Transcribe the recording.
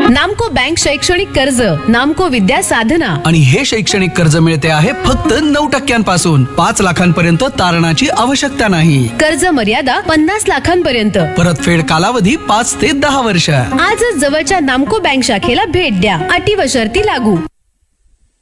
नामको बँक शैक्षणिक कर्ज, नामको विद्या साधना. आणि हे शैक्षणिक कर्ज मिळते आहे फक्त 9% 5 लाखांपर्यंत तारणाची आवश्यकता नाही. कर्ज मर्यादा 50 लाखांपर्यंत. परतफेड कालावधी 5 ते 10 वर्ष. आजच जवळच्या नामको बँक शाखेला भेट द्या. अटी व शर्ती लागू.